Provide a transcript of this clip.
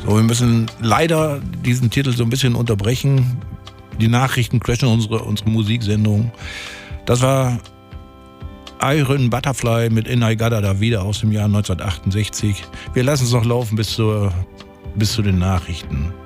So, wir müssen leider diesen Titel so ein bisschen unterbrechen. Die Nachrichten crashen unsere Musiksendung. Das war Iron Butterfly mit In I Gotta Da wieder aus dem Jahr 1968. Wir lassen es noch laufen bis zu den Nachrichten.